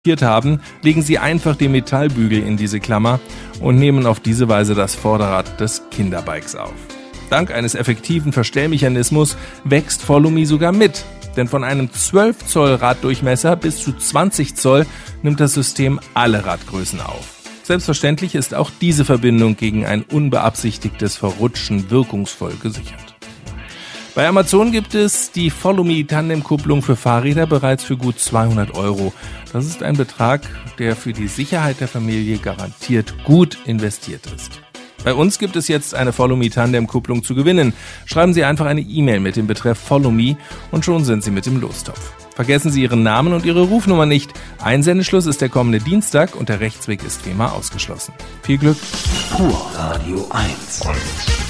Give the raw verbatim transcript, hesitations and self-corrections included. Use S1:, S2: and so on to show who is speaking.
S1: haben, legen Sie einfach den Metallbügel in diese Klammer und nehmen auf diese Weise das Vorderrad des Kinderbikes auf. Dank eines effektiven Verstellmechanismus wächst Follow Me sogar mit, denn von einem zwölf Zoll Raddurchmesser bis zu zwanzig Zoll nimmt das System alle Radgrößen auf. Selbstverständlich ist auch diese Verbindung gegen ein unbeabsichtigtes Verrutschen wirkungsvoll gesichert. Bei Amazon gibt es die Follow Me Tandemkupplung für Fahrräder bereits für gut zweihundert Euro. Das ist ein Betrag, der für die Sicherheit der Familie garantiert gut investiert ist. Bei uns gibt es jetzt eine Follow Me Tandemkupplung zu gewinnen. Schreiben Sie einfach eine E-Mail mit dem Betreff Follow Me und schon sind Sie mit im Lostopf. Vergessen Sie Ihren Namen und Ihre Rufnummer nicht. Einsendeschluss ist der kommende Dienstag und der Rechtsweg ist wie immer ausgeschlossen. Viel Glück.
S2: Pur Radio eins.